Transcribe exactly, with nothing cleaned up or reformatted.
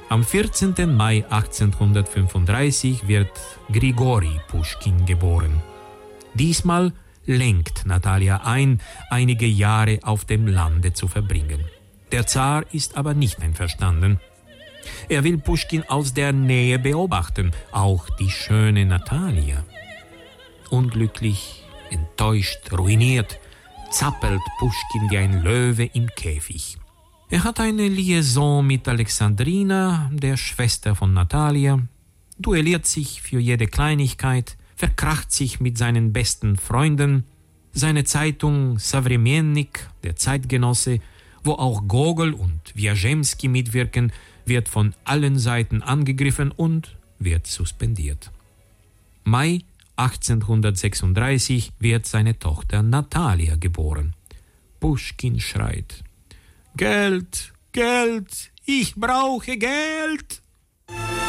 Am vierzehnten Mai achtzehnhundertfünfunddreißig wird Grigori Puschkin geboren. Diesmal lenkt Natalia ein, einige Jahre auf dem Lande zu verbringen. Der Zar ist aber nicht einverstanden. Er will Puschkin aus der Nähe beobachten, auch die schöne Natalia. Unglücklich, enttäuscht, ruiniert, zappelt Puschkin wie ein Löwe im Käfig. Er hat eine Liaison mit Alexandrina, der Schwester von Natalia, duelliert sich für jede Kleinigkeit, verkracht sich mit seinen besten Freunden. Seine Zeitung Savremennik, der Zeitgenosse, wo auch Gogol und Wjaschemski mitwirken, wird von allen Seiten angegriffen und wird suspendiert. Mai achtzehnhundertsechsunddreißig wird seine Tochter Natalia geboren. Puschkin schreit: Geld, Geld, ich brauche Geld!